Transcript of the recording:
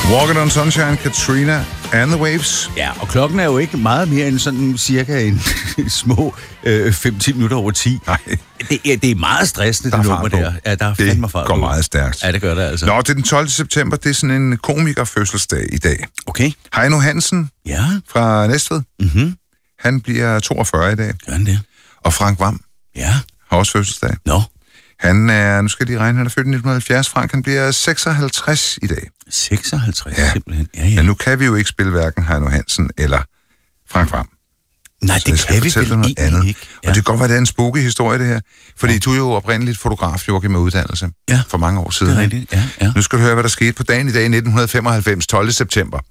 Walking on Sunshine, Katrina and the Waves. Ja, og klokken er jo ikke meget mere end sådan cirka en små 5-10 minutter over 10. Nej. Det er meget stressende, det nummer der. Ja, der er fandme fart. Det går meget stærkt. Ja, det gør det altså. Nå, det er den 12. september. Det er sådan en komikerfødselsdag i dag. Okay. Heino Hansen fra Næstved. Mhm. Han bliver 42 i dag. Gør han det? Og Frank Hvam har også fødselsdag. Nå. Han er, nu skal de regne, han er født i 1970. Frank, han bliver 56 i dag. 56, simpelthen. Ja. Men nu kan vi jo ikke spille hverken Heino Hansen eller Frank Hvam. Nej, så det kan vi vel noget andet. ikke. Ja. Og det kan godt være, det er en spooky historie, det her. Fordi du er jo oprindeligt fotograf, Joachim, med uddannelse for mange år siden. Det er rigtigt, ja. Nu skal du høre, hvad der skete på dagen i dag i 1995, 12. september.